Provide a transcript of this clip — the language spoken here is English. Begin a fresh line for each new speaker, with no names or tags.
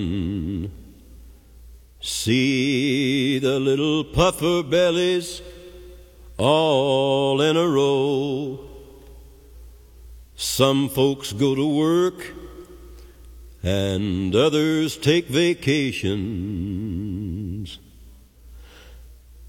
See the little puffer bellies all in a row. Some folks go to work and others take vacation.